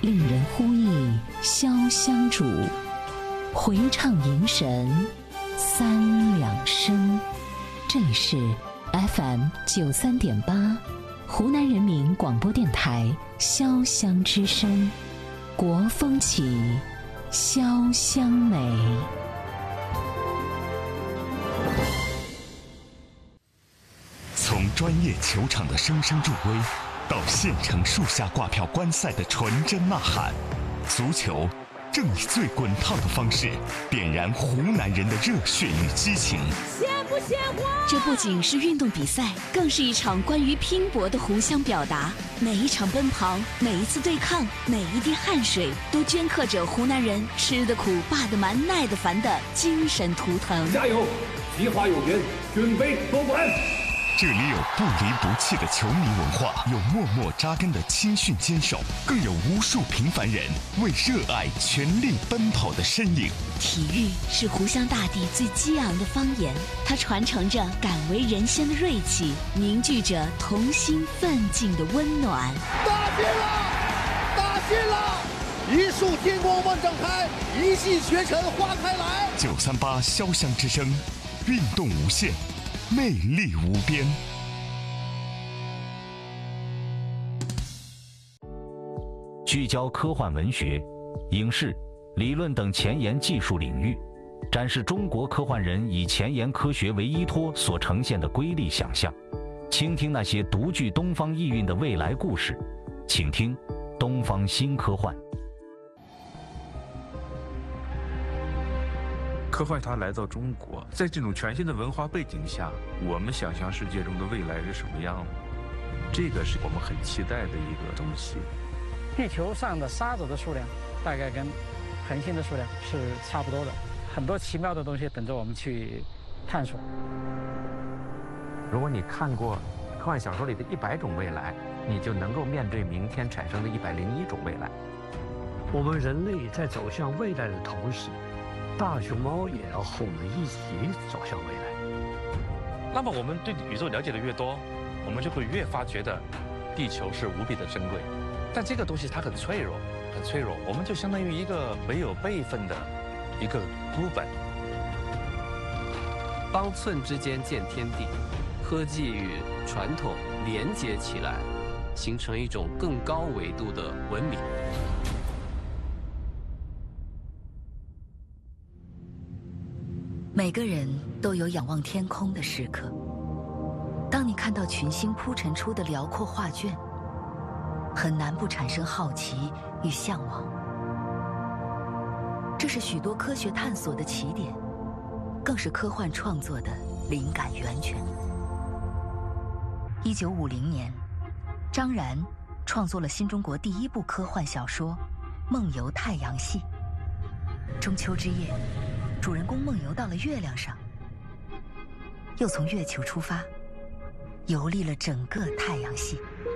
令人呼忆潇湘主，回唱迎神三两声。这里是 FM 93.8，湖南人民广播电台潇湘之声，国风起，潇湘美。 从专业球场的声声助威，到县城树下挂票观赛的纯真呐喊，足球正以最滚烫的方式点燃湖南人的热血与激情。 鲜不鲜活？ 这不仅是运动比赛，更是一场关于拼搏的互相表达。每一场奔跑，每一次对抗，每一滴汗水，都镌刻着湖南人吃得苦、霸得蛮、耐得烦的精神图腾。 加油！计划有变，准备夺冠。 这里有不离不弃的球迷文化，有默默扎根的青训坚守，更有无数平凡人为热爱全力奔跑的身影。 体育是湖湘大地最激昂的方言，它传承着敢为人先的锐气，凝聚着同心奋进的温暖。 打进了，打进了！一束天光万丈开，一骑绝尘花开来。 938潇湘之声，运动无限，魅力无边。 聚焦科幻文学、影视、理论等前沿技术领域，展示中国科幻人以前沿科学为依托所呈现的瑰丽想象，倾听那些独具东方意蕴的未来故事。请听东方新科幻。 科幻它来到中国，在这种全新的文化背景下，我们想象世界中的未来是什么样的？这个是我们很期待的一个东西。 地球上的沙子的数量大概跟恒星的数量是差不多的，很多奇妙的东西等着我们去探索。 如果你看过科幻小说里的100种未来，你就能够面对明天产生的101种未来。 我们人类在走向未来的同时，大熊猫也要和我们一起走向未来。 那么我们对宇宙了解的越多，我们就会越发觉得地球是无比的珍贵。但这个东西它很脆弱，很脆弱，我们就相当于一个没有备份的一个孤本。 方寸之间见天地，科技与传统连接起来，形成一种更高维度的文明。 每个人都有仰望天空的时刻。当你看到群星铺陈出的辽阔画卷，很难不产生好奇与向往。这是许多科学探索的起点，更是科幻创作的灵感源泉。1950年，张然创作了新中国第一部科幻小说《梦游太阳系》。中秋之夜，主人公梦游到了月亮上，又从月球出发，游历了整个太阳系。